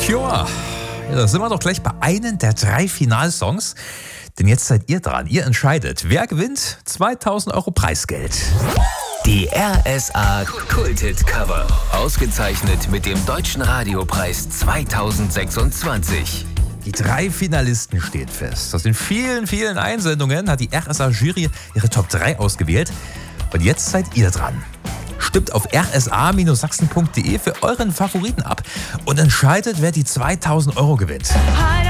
Cure. Ja, da sind wir doch gleich bei einem der 3 Finalsongs. Denn jetzt seid ihr dran. Ihr entscheidet, wer gewinnt 2000 Euro Preisgeld. Die RSA Kulthit Cover. Ausgezeichnet mit dem Deutschen Radiopreis 2026. Die 3 Finalisten stehen fest. Aus den vielen, vielen Einsendungen hat die RSA-Jury ihre Top 3 ausgewählt. Und jetzt seid ihr dran. Stimmt auf rsa-sachsen.de für euren Favoriten ab und entscheidet, wer die 2000 Euro gewinnt.